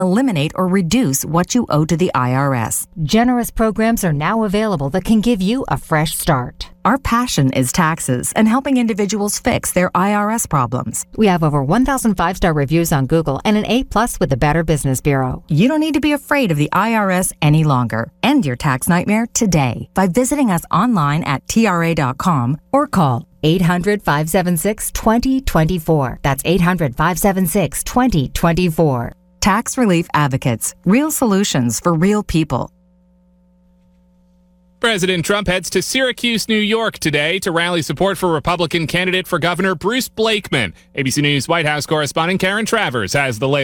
eliminate or reduce what you owe to the IRS. Generous programs are now available that can give you a fresh start. Our passion is taxes and helping individuals fix their IRS problems. We have over 1,000 5-star reviews on Google and an A+ with the Better Business Bureau. You don't need to be afraid of the IRS any longer. End your tax nightmare today by visiting us online at TRA.com or call 800-576-2024. That's 800-576-2024. Tax Relief Advocates. Real solutions for real people. President Trump heads to Syracuse, New York today to rally support for Republican candidate for governor Bruce Blakeman. ABC News White House correspondent Karen Travers has the latest.